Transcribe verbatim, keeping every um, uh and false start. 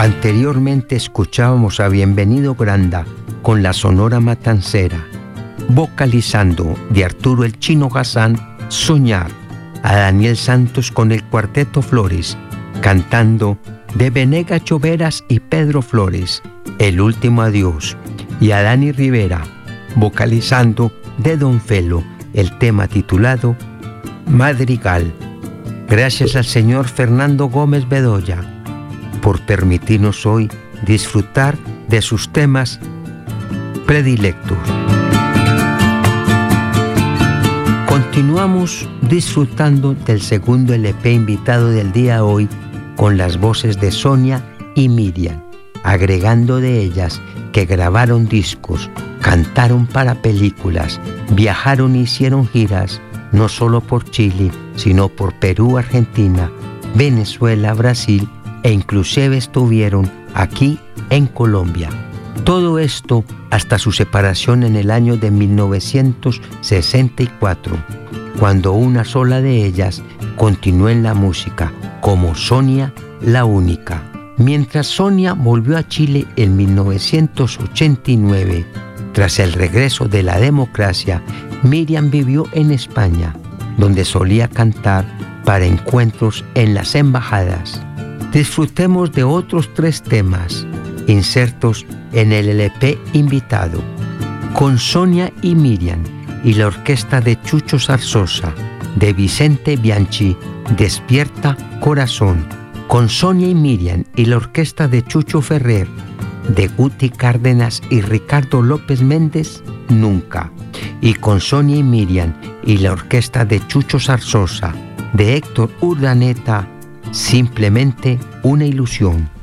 Anteriormente escuchábamos a Bienvenido Granda con la Sonora Matancera, vocalizando de Arturo el Chino Gazán, Soñar, a Daniel Santos con el Cuarteto Flores, cantando de Venegas Lloveras y Pedro Flores, El Último Adiós, y a Dani Rivera, vocalizando de Don Felo, el tema titulado Madrigal. Gracias al señor Fernando Gómez Bedoya por permitirnos hoy disfrutar de sus temas predilectos. Continuamos disfrutando del segundo L P invitado del día de hoy con las voces de Sonia y Miriam, agregando de ellas que grabaron discos, cantaron para películas, viajaron y hicieron giras, no solo por Chile, sino por Perú, Argentina, Venezuela, Brasil e inclusive estuvieron aquí en Colombia. Todo esto hasta su separación en el año de mil novecientos sesenta y cuatro, cuando una sola de ellas continuó en la música como Sonia la Única. Mientras Sonia volvió a Chile en mil novecientos ochenta y nueve, tras el regreso de la democracia, Miriam vivió en España, donde solía cantar para encuentros en las embajadas. Disfrutemos de otros tres temas, insertos en el L P invitado, con Sonia y Miriam y la orquesta de Chucho Zarzosa, de Vicente Bianchi, Despierta Corazón, con Sonia y Miriam y la orquesta de Chucho Ferrer, de Guti Cárdenas y Ricardo López Méndez, Nunca, y con Sonia y Miriam y la orquesta de Chucho Zarzosa, de Héctor Urdaneta, Simplemente una ilusión.